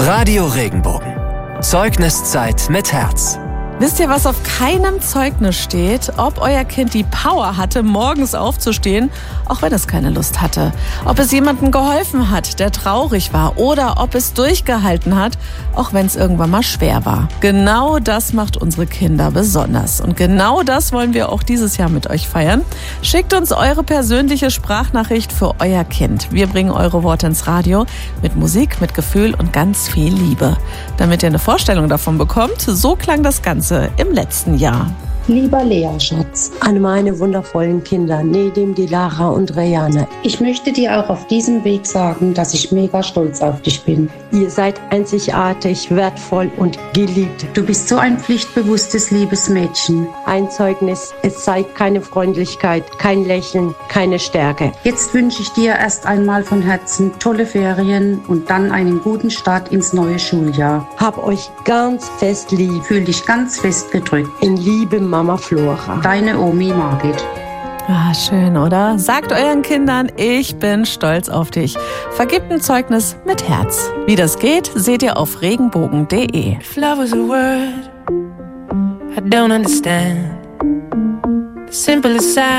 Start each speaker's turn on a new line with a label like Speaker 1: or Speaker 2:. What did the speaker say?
Speaker 1: Radio Regenbogen. Zeugniszeit mit Herz.
Speaker 2: Wisst ihr, was auf keinem Zeugnis steht? Ob euer Kind die Power hatte, morgens aufzustehen, auch wenn es keine Lust hatte. Ob es jemandem geholfen hat, der traurig war. Oder ob es durchgehalten hat, auch wenn es irgendwann mal schwer war. Genau das macht unsere Kinder besonders. Und genau das wollen wir auch dieses Jahr mit euch feiern. Schickt uns eure persönliche Sprachnachricht für euer Kind. Wir bringen eure Worte ins Radio mit Musik, mit Gefühl und ganz viel Liebe. Damit ihr eine Vorstellung davon bekommt, so klang das Ganze im letzten Jahr.
Speaker 3: Lieber Lea, Schatz,
Speaker 4: An meine wundervollen Kinder, Nedim, Dilara und Rejane.
Speaker 3: ich möchte dir auch auf diesem Weg sagen, dass ich mega stolz auf dich bin.
Speaker 4: Ihr seid einzigartig, wertvoll und geliebt.
Speaker 3: Du bist so ein pflichtbewusstes, liebes Mädchen.
Speaker 4: Ein Zeugnis, es zeigt keine Freundlichkeit, kein Lächeln, keine Stärke.
Speaker 3: Jetzt wünsche ich dir erst einmal von Herzen tolle Ferien und dann einen guten Start ins neue Schuljahr.
Speaker 4: Hab euch ganz fest lieb.
Speaker 3: Fühl dich ganz fest gedrückt.
Speaker 4: In Liebe, Mama Flora.
Speaker 3: Deine Omi Margit.
Speaker 2: Ah, schön, oder? Sagt euren Kindern, ich bin stolz auf dich. Vergibt ein Zeugnis mit Herz. Wie das geht, seht ihr auf regenbogen.de.
Speaker 5: If love was a word I don't understand, the simplest